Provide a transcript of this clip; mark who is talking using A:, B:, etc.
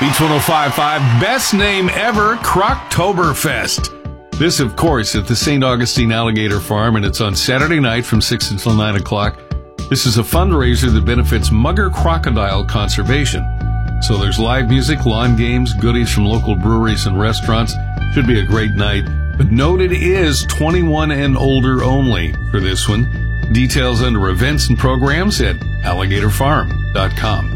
A: Beach 105.5, best name ever, Croctoberfest. This, of course, at the St. Augustine Alligator Farm, and it's on Saturday night from 6 until 9 o'clock. This is a fundraiser that benefits Mugger Crocodile Conservation. So there's live music, lawn games, goodies from local breweries and restaurants. Should be a great night. But note it is 21 and older only for this one. Details under events and programs at alligatorfarm.com.